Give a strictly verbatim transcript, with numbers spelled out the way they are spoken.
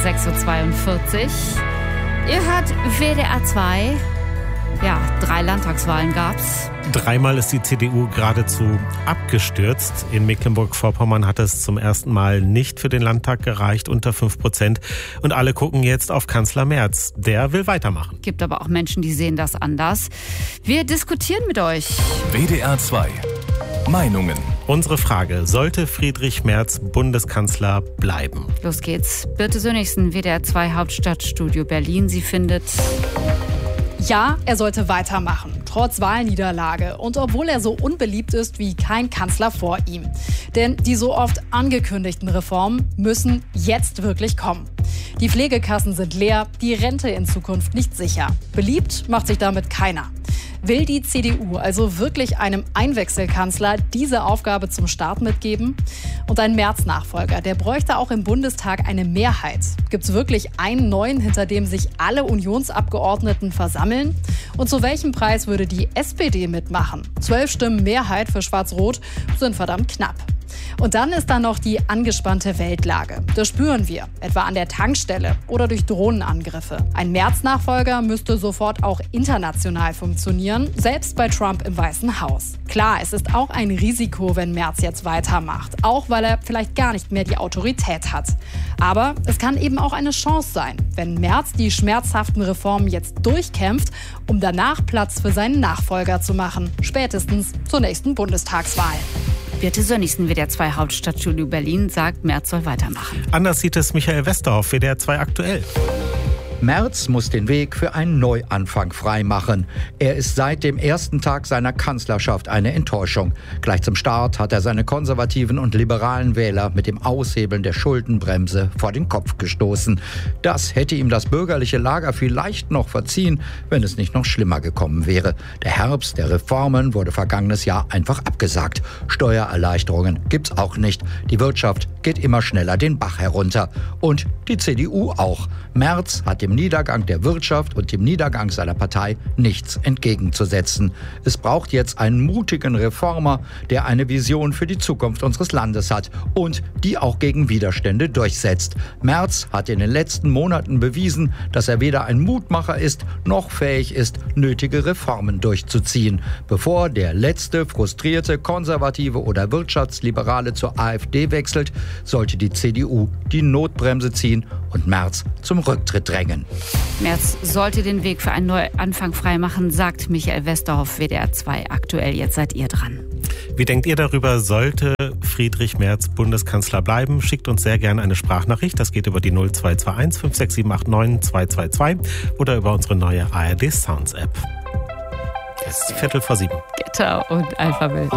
sechs Uhr zweiundvierzig. Ihr hört W D R zwei. Ja, drei Landtagswahlen gab's. Dreimal ist die C D U geradezu abgestürzt. In Mecklenburg-Vorpommern hat es zum ersten Mal nicht für den Landtag gereicht, unter fünf Prozent. Und alle gucken jetzt auf Kanzler Merz. Der will weitermachen. Gibt aber auch Menschen, die sehen das anders. Wir diskutieren mit euch. W D R zwei. Meinungen. Unsere Frage: Sollte Friedrich Merz Bundeskanzler bleiben? Los geht's. Birte Sönnigsen, W D R zwei Hauptstadtstudio Berlin. Sie findet... Ja, er sollte weitermachen, trotz Wahlniederlage und obwohl er so unbeliebt ist wie kein Kanzler vor ihm. Denn die so oft angekündigten Reformen müssen jetzt wirklich kommen. Die Pflegekassen sind leer, die Rente in Zukunft nicht sicher. Beliebt macht sich damit keiner. Will die C D U also wirklich einem Einwechselkanzler diese Aufgabe zum Start mitgeben? Und ein Merz-Nachfolger, der bräuchte auch im Bundestag eine Mehrheit. Gibt es wirklich einen neuen, hinter dem sich alle Unionsabgeordneten versammeln? Und zu welchem Preis würde die S P D mitmachen? Zwölf Stimmen Mehrheit für Schwarz-Rot sind verdammt knapp. Und dann ist da noch die angespannte Weltlage. Das spüren wir, etwa an der Tankstelle oder durch Drohnenangriffe. Ein Merz-Nachfolger müsste sofort auch international funktionieren, selbst bei Trump im Weißen Haus. Klar, es ist auch ein Risiko, wenn Merz jetzt weitermacht, auch weil er vielleicht gar nicht mehr die Autorität hat. Aber es kann eben auch eine Chance sein, wenn Merz die schmerzhaften Reformen jetzt durchkämpft, um danach Platz für seinen Nachfolger zu machen, spätestens zur nächsten Bundestagswahl. Birte Sönnigsen, W D R zwei Hauptstadtstudio Berlin, sagt, Merz soll weitermachen. Anders sieht es Michael Westerhoff, W D R zwei aktuell. Merz muss den Weg für einen Neuanfang freimachen. Er ist seit dem ersten Tag seiner Kanzlerschaft eine Enttäuschung. Gleich zum Start hat er seine konservativen und liberalen Wähler mit dem Aushebeln der Schuldenbremse vor den Kopf gestoßen. Das hätte ihm das bürgerliche Lager vielleicht noch verziehen, wenn es nicht noch schlimmer gekommen wäre. Der Herbst der Reformen wurde vergangenes Jahr einfach abgesagt. Steuererleichterungen gibt's auch nicht. Die Wirtschaft geht immer schneller den Bach herunter. Und die C D U auch. Merz hat dem Niedergang der Wirtschaft und dem Niedergang seiner Partei nichts entgegenzusetzen. Es braucht jetzt einen mutigen Reformer, der eine Vision für die Zukunft unseres Landes hat und die auch gegen Widerstände durchsetzt. Merz hat in den letzten Monaten bewiesen, dass er weder ein Mutmacher ist, noch fähig ist, nötige Reformen durchzuziehen. Bevor der letzte frustrierte Konservative oder Wirtschaftsliberale zur AfD wechselt, sollte die C D U die Notbremse ziehen und Merz zum Rücktritt drängen. Merz sollte den Weg für einen Neuanfang freimachen, sagt Michael Westerhoff, W D R zwei aktuell. Jetzt seid ihr dran. Wie denkt ihr darüber, sollte Friedrich Merz Bundeskanzler bleiben? Schickt uns sehr gerne eine Sprachnachricht. Das geht über die null zwei zwei eins fünf sechs sieben acht neun zwei zwei zwei oder über unsere neue A R D Sounds App. Es ist Viertel vor sieben. Getter und Alphabet.